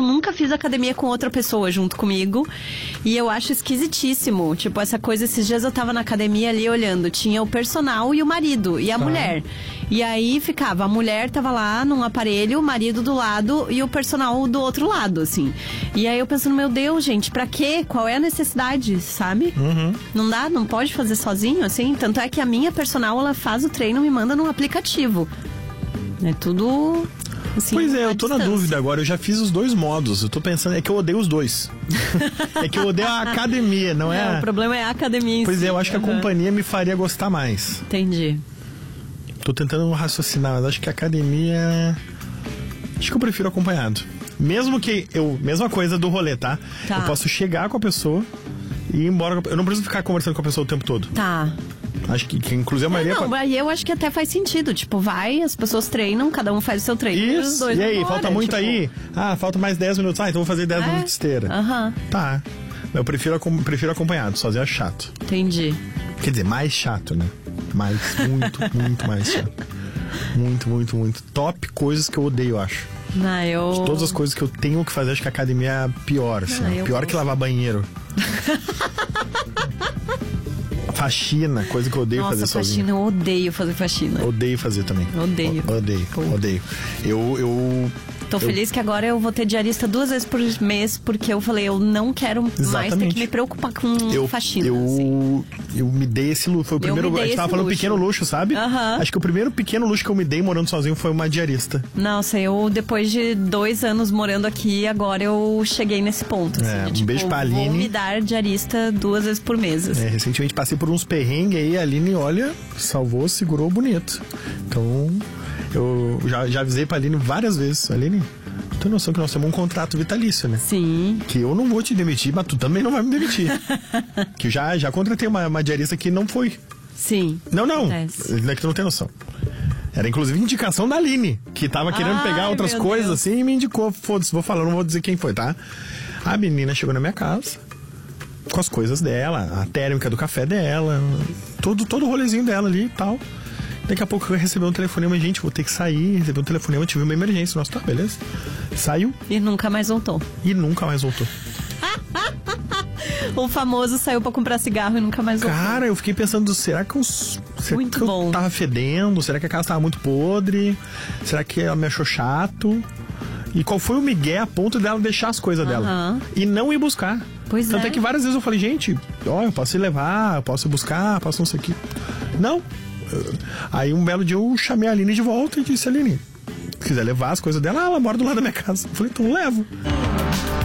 eu nunca fiz academia com outra pessoa junto comigo. E eu acho esquisitíssimo. Tipo, essa coisa, esses dias eu tava na academia ali olhando. Tinha o personal e o marido, e a mulher. E aí ficava, a mulher tava lá num aparelho, o marido do lado e o personal do outro lado, assim. E aí eu pensando, meu Deus, gente, pra quê? Qual é a necessidade, sabe? Não dá, não pode fazer sozinho, assim. Tanto é que a minha personal, ela faz o treino e me manda num aplicativo. É tudo... Assim, pois é, eu tô na dúvida agora, eu já fiz os dois modos, eu tô pensando, é que eu odeio os dois. É que eu odeio a academia, não é? O problema é a academia em Pois si. é, eu acho que a companhia me faria gostar mais. Entendi. Tô tentando raciocinar, mas acho que a academia... Acho que eu prefiro acompanhado. Mesmo que eu... Mesma coisa do rolê, tá? Eu posso chegar com a pessoa e ir embora. Eu não preciso ficar conversando com a pessoa o tempo todo. Tá. Acho que inclusive a maioria... Não, aí eu acho que até faz sentido. Tipo, vai, as pessoas treinam, cada um faz o seu treino. Isso, e os dois e aí, embora, falta muito tipo... aí? Ah, falta mais 10 minutos. Ah, então vou fazer 10 minutos de esteira. Tá. Eu prefiro acompanhado, sozinho é chato. Entendi. Quer dizer, mais chato, né? Muito mais chato. Muito. Top coisas que eu odeio, eu acho. De todas as coisas que eu tenho que fazer, acho que a academia é a pior, assim. Pior que lavar banheiro. Faxina, coisa que eu odeio fazer sozinho. Faxina, eu odeio fazer faxina. Odeio fazer também. Odeio. Eu tô feliz que agora eu vou ter diarista 2 vezes por mês, porque eu falei, eu não quero mais ter que me preocupar com faxina. Eu me dei esse luxo. Foi o primeiro. A gente tava falando pequeno luxo, sabe? Acho que o primeiro pequeno luxo que eu me dei morando sozinho foi uma diarista. Nossa, eu depois de 2 anos morando aqui, agora eu cheguei nesse ponto. Assim, de, um beijo pra Aline. Vou me dar diarista 2 vezes por mês. Assim. Recentemente passei por uns perrengues aí, a Aline, olha, salvou, segurou bonito. Então, eu já avisei pra Aline várias vezes. Aline, tu tem noção que nós temos um contrato vitalício, né? Sim. Que eu não vou te demitir, mas tu também não vai me demitir. Que eu já contratei uma diarista que não foi. Sim. Não é que tu não tem noção. Era inclusive indicação da Aline, que tava querendo pegar outras coisas assim e me indicou. Foda-se, vou falar, não vou dizer quem foi, tá? A menina chegou na minha casa com as coisas dela, a térmica do café dela, todo o rolezinho dela ali e tal. Daqui a pouco eu recebi um telefonema, gente, vou ter que sair, recebi um telefonema, tive uma emergência. Nossa, tá, beleza. Saiu. E nunca mais voltou. O famoso saiu pra comprar cigarro e nunca mais voltou. Cara, eu fiquei pensando, será que eu tava fedendo? Será que a casa tava muito podre? Será que ela me achou chato? E qual foi o migué a ponto dela deixar as coisas dela? E não ir buscar. Pois Tanto é que várias vezes eu falei, gente, eu posso ir levar, eu posso ir buscar, posso não sei o que. Não. Aí um belo dia eu chamei a Aline de volta e disse, Aline, se quiser levar as coisas dela, ela mora do lado da minha casa. Eu falei, então levo.